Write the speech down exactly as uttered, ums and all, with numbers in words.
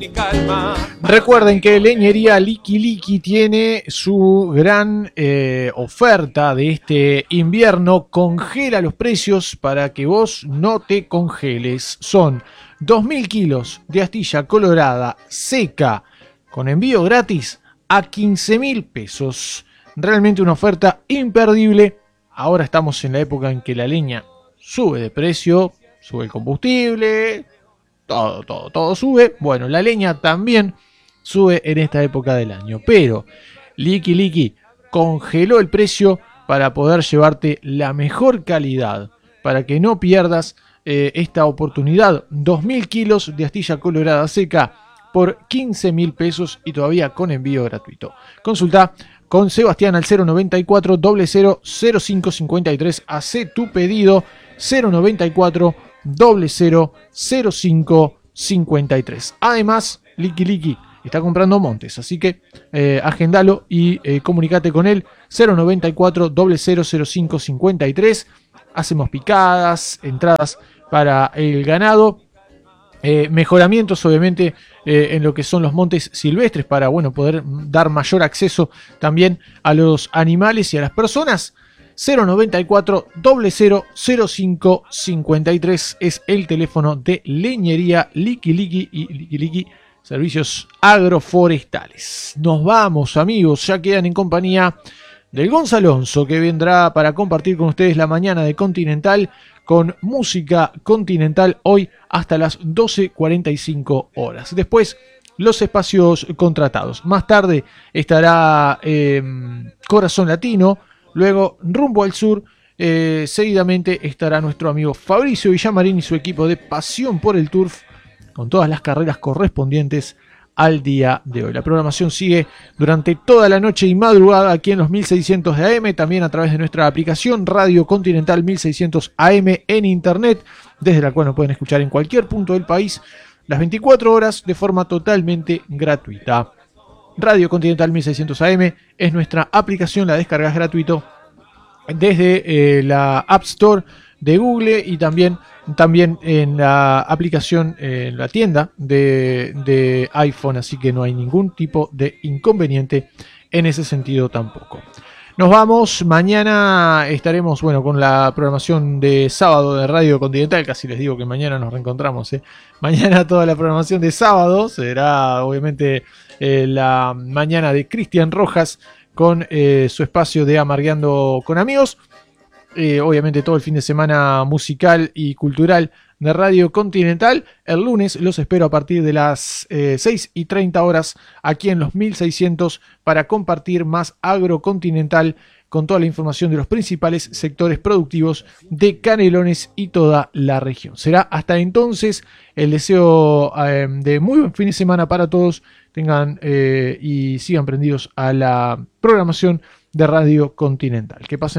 Recuerden que Leñería Liki Liki tiene su gran eh, oferta de este invierno. Congela los precios para que vos no te congeles. Son dos mil kilos de astilla colorada seca con envío gratis a quince mil pesos. Realmente una oferta imperdible. Ahora estamos en la época en que la leña sube de precio, sube el combustible, todo, todo, todo sube. Bueno, la leña también sube en esta época del año. Pero Liki Liki congeló el precio para poder llevarte la mejor calidad, para que no pierdas eh, esta oportunidad. dos mil kilos de astilla colorada seca por quince mil pesos y todavía con envío gratuito. Consulta con Sebastián al cero noventa y cuatro, cero cero cero cinco cincuenta y tres. Hacé tu pedido cero noventa y cuatro, cero cero cero cinco cincuenta y tres. Además, Liki Liki está comprando montes, así que eh, agendalo y eh, comunicate con él cero noventa y cuatro, cero cero cero cinco cincuenta y tres. Hacemos picadas, entradas para el ganado. Eh, mejoramientos obviamente eh, en lo que son los montes silvestres para bueno, poder dar mayor acceso también a los animales y a las personas. Cero noventa y cuatro, cero cero cero cinco cincuenta y tres es el teléfono de Leñería Liki Liki y Liki Liki Servicios Agroforestales. Nos vamos, amigos, ya quedan en compañía del Gonzalo Alonso, que vendrá para compartir con ustedes la mañana de Continental con música continental hoy hasta las doce cuarenta y cinco horas. Después, los espacios contratados. Más tarde estará eh, Corazón Latino. Luego, Rumbo al Sur. Eh, seguidamente estará nuestro amigo Fabricio Villamarín y su equipo de Pasión por el Turf, con todas las carreras correspondientes al día de hoy. La programación sigue durante toda la noche y madrugada aquí en los mil seiscientos de A M, también a través de nuestra aplicación Radio Continental mil seiscientos A M en internet, desde la cual nos pueden escuchar en cualquier punto del país las veinticuatro horas de forma totalmente gratuita. Radio Continental mil seiscientos A M es nuestra aplicación, la descargas gratuito desde eh, la App Store de Google y también, también en la aplicación, eh, en la tienda de, de iPhone, así que no hay ningún tipo de inconveniente en ese sentido tampoco. Nos vamos, mañana estaremos bueno con la programación de sábado de Radio Continental, casi les digo que mañana nos reencontramos, ¿eh? Mañana toda la programación de sábado será obviamente eh, la mañana de Cristian Rojas con eh, su espacio de Amargueando con Amigos. Eh, obviamente todo el fin de semana musical y cultural de Radio Continental. El lunes los espero a partir de las eh, seis y treinta horas aquí en los mil seiscientos para compartir más agrocontinental con toda la información de los principales sectores productivos de Canelones y toda la región. Será hasta entonces el deseo eh, de muy buen fin de semana para todos. Tengan eh, y sigan prendidos a la programación de Radio Continental. Que pasen